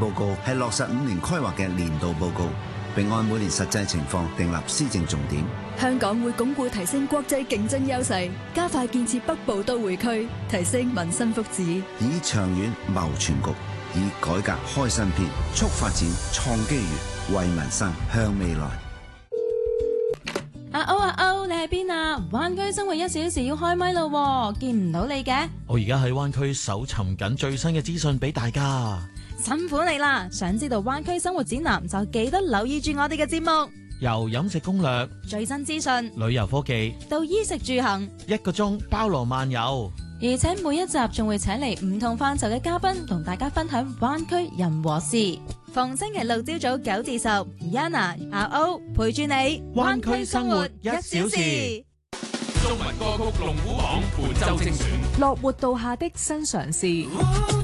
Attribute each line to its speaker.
Speaker 1: 報告係落實5年規劃嘅年度報告，並按每年實際情況訂立施政重點。
Speaker 2: 香港會鞏固提升國際競爭優勢，加快建設北部都會區，提升民生福祉，
Speaker 1: 以長遠謀全局，以改革開新篇，促發展創機遇，為民生向未來。
Speaker 3: 阿歐，你喺邊啊？灣區生活1小時要開咪咯，見唔到你嘅。
Speaker 4: 我而家喺灣區搜尋緊最新嘅資訊俾大家。
Speaker 3: 辛苦你啦！想知道灣區生活指南就記得留意住我哋嘅節目，
Speaker 4: 由飲食攻略、
Speaker 3: 最新資訊、
Speaker 4: 旅遊科技
Speaker 3: 到衣食住行
Speaker 4: ，1個鐘包羅萬有。
Speaker 3: 而且每一集仲會請嚟唔同範疇嘅嘉賓，同大家分享灣區人和事。逢星期六朝早9至10 ，Yana 阿歐陪住你，
Speaker 4: 灣區生活1小時。
Speaker 5: 中文歌曲龍虎榜本周精選，
Speaker 6: 樂活道下的新嘗試。